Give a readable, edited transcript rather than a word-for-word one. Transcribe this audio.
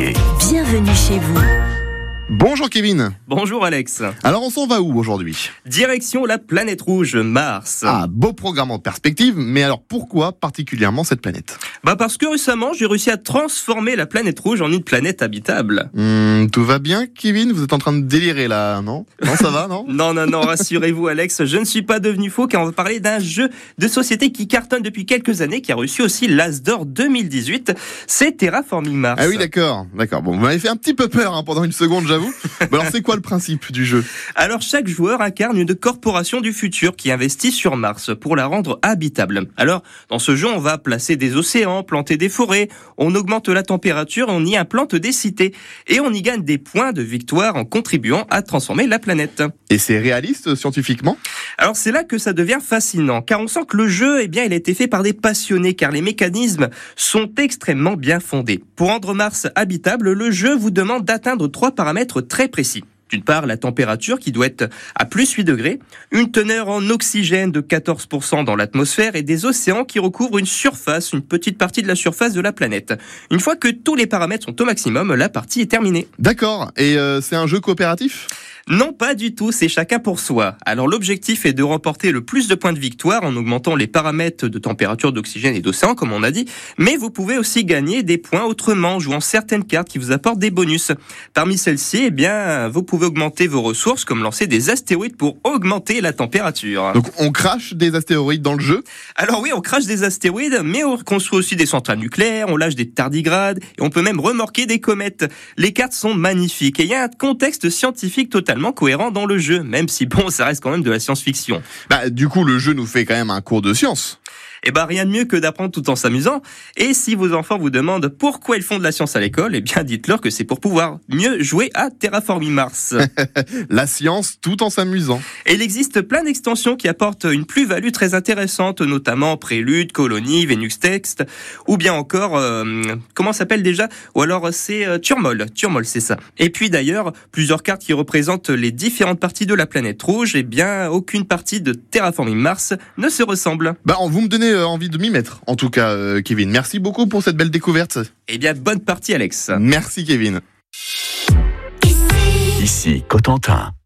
Montpellier. Bienvenue chez vous. Bonjour Kevin. Bonjour Alex. Alors on s'en va où aujourd'hui ? Direction la planète rouge, Mars. Ah, beau programme en perspective, mais alors pourquoi particulièrement cette planète ? Parce que récemment, j'ai réussi à transformer la planète rouge en une planète habitable. Tout va bien Kevin ? Vous êtes en train de délirer là, non ? Non, ça va, non ? Non, rassurez-vous Alex, je ne suis pas devenu faux car on va parler d'un jeu de société qui cartonne depuis quelques années, qui a reçu aussi l'As d'Or 2018, c'est Terraforming Mars. Ah oui, d'accord. Bon, vous m'avez fait un petit peu peur pendant une seconde, j'avoue. Alors c'est quoi le principe du jeu ? Alors chaque joueur incarne une corporation du futur qui investit sur Mars pour la rendre habitable. Alors dans ce jeu, on va placer des océans, planter des forêts, on augmente la température, on y implante des cités et on y gagne des points de victoire en contribuant à transformer la planète. Et c'est réaliste scientifiquement ? Alors c'est là que ça devient fascinant, car on sent que le jeu, il a été fait par des passionnés, car les mécanismes sont extrêmement bien fondés. Pour rendre Mars habitable, le jeu vous demande d'atteindre 3 paramètres très précis. D'une part, la température qui doit être à plus 8 degrés, une teneur en oxygène de 14% dans l'atmosphère et des océans qui recouvrent une petite partie de la surface de la planète. Une fois que tous les paramètres sont au maximum, la partie est terminée. D'accord. Et c'est un jeu coopératif ? Non, pas du tout, c'est chacun pour soi. Alors l'objectif est de remporter le plus de points de victoire en augmentant les paramètres de température, d'oxygène et d'océan, comme on a dit, mais vous pouvez aussi gagner des points autrement, jouant certaines cartes qui vous apportent des bonus. Parmi celles-ci, vous pouvez augmenter vos ressources, comme lancer des astéroïdes pour augmenter la température. Donc on crache des astéroïdes dans le jeu ? Alors oui, on crache des astéroïdes, mais on construit aussi des centrales nucléaires, on lâche des tardigrades, et on peut même remorquer des comètes. Les cartes sont magnifiques, et il y a un contexte scientifique totalement cohérent dans le jeu, même si ça reste quand même de la science-fiction. Du coup, le jeu nous fait quand même un cours de science. Rien de mieux que d'apprendre tout en s'amusant. Et si vos enfants vous demandent pourquoi ils font de la science à l'école, dites-leur que c'est pour pouvoir mieux jouer à Terraforming Mars. La science tout en s'amusant. Et il existe plein d'extensions qui apportent une plus-value très intéressante, notamment Prélude, Colonie, Venus Text, ou bien encore, comment ça s'appelle déjà ? Ou alors c'est Turmol, c'est ça. Et puis d'ailleurs, plusieurs cartes qui représentent les différentes parties de la planète rouge, aucune partie de Terraforming Mars ne se ressemble. Vous me donnez envie de m'y mettre, en tout cas, Kevin. Merci beaucoup pour cette belle découverte. Bonne partie, Alex. Merci, Kevin. Ici Cotentin.